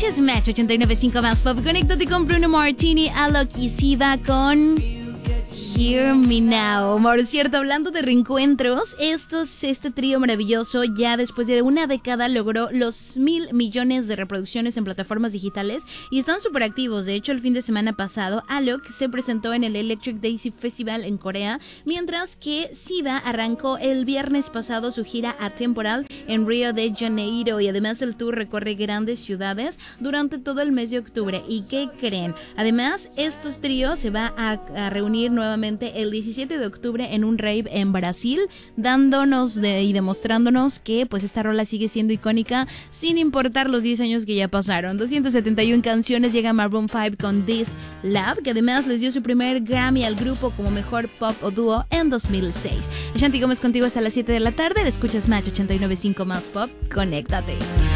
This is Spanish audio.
Escuchas Match 89.5 más pop. Conéctate con Bruno Martini, Alok y Siva con Hear Me Now. Por cierto, hablando de reencuentros, este trío maravilloso ya después de una década logró los 1,000 millones de reproducciones en plataformas digitales y están súper activos. De hecho, el fin de semana pasado, Alok se presentó en el Electric Daisy Festival en Corea, mientras que Siva arrancó el viernes pasado su gira atemporal en Río de Janeiro, y además el tour recorre grandes ciudades durante todo el mes de octubre. ¿Y qué creen? Además, estos tríos se va a reunir nuevamente el 17 de octubre en un rave en Brasil, dándonos y demostrándonos que pues esta rola sigue siendo icónica sin importar los 10 años que ya pasaron. 271 canciones, llega Maroon 5 con This Love, que además les dio su primer Grammy al grupo como mejor pop o dúo en 2006. Ashanti Gómez contigo hasta las 7 de la tarde. Le escuchas Match 89.5 más pop. Conéctate.